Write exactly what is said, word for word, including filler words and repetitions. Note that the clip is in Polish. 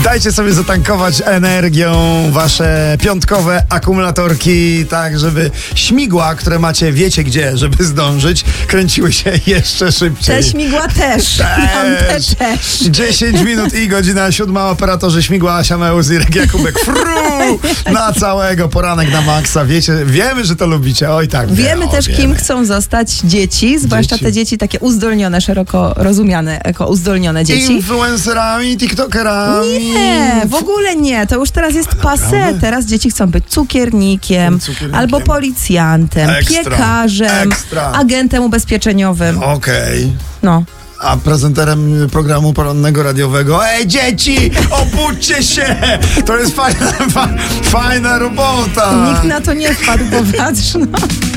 Dajcie sobie zatankować energią wasze piątkowe akumulatorki, tak żeby śmigła, które macie, wiecie gdzie, żeby zdążyć, kręciły się jeszcze szybciej. Te śmigła też. Tamte też. dziesięć minut i godzina siódma. Operatorzy śmigła Asia Meus, Irek Jakubek. Fru! Na całego poranek na maksa. Wiecie, wiemy, że to lubicie. Oj tak. Wiemy wie, też, o, kim wiemy. chcą zostać dzieci, zwłaszcza Dzieci. te dzieci takie uzdolnione, szeroko rozumiane jako uzdolnione dzieci. Influencerami, tiktokerami. Nie, w ogóle nie. To już teraz jest passé. Naprawdę? Teraz dzieci chcą być cukiernikiem, Cukiernikiem. albo policjantem, Ekstra. piekarzem, Ekstra. agentem ubezpieczeniowym. Okej. No. A prezenterem programu porannego radiowego: ej dzieci, obudźcie się! To jest fajna, fa, fajna robota. Nikt na to nie wpadł, popatrz. No.